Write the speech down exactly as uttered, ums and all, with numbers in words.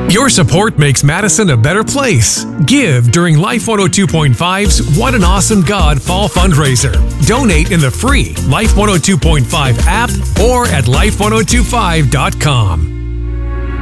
Your support makes Madison a better place. Give during Life one oh two point five's What an Awesome God Fall Fundraiser. Donate in the free Life one oh two point five app or at life ten twenty-five dot com.